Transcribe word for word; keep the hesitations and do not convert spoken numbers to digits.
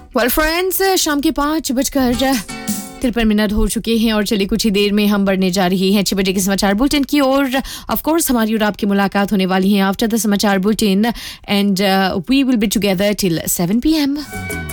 well friends, शाम के पाँच बजकर तिरपन मिनट हो चुके हैं और चलिए कुछ ही देर में हम बढ़ने जा रही हैं छह बजे के समाचार बुलेटिन की और ऑफ कोर्स हमारी और आपकी मुलाकात होने वाली है आफ्टर द समाचार bulletin and V will be together till seven P M